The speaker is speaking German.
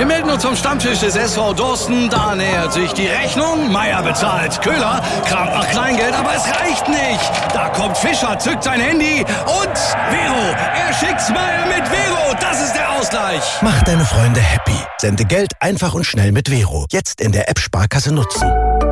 Wir melden uns zum Stammtisch des SV Dorsten. Da nähert sich die Rechnung. Meier bezahlt. Köhler kramt nach Kleingeld, aber es reicht nicht. Da kommt Fischer, zückt sein Handy und Vero. Er schickt Smile mit Vero. Das ist der Ausgleich. Mach deine Freunde happy. Sende Geld einfach und schnell mit Vero. Jetzt in der App Sparkasse nutzen.